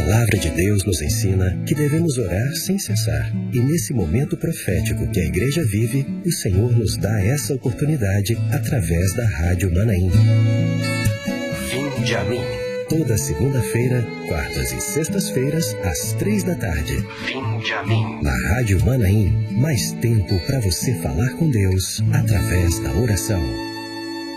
palavra de Deus nos ensina que devemos orar sem cessar. E nesse momento profético que a igreja vive, o Senhor nos dá essa oportunidade através da Rádio Manaim. Vinde a mim. Toda segunda-feira, quartas e sextas-feiras, às 3 da tarde. Vinde a mim. Na Rádio Manaim, mais tempo para você falar com Deus através da oração.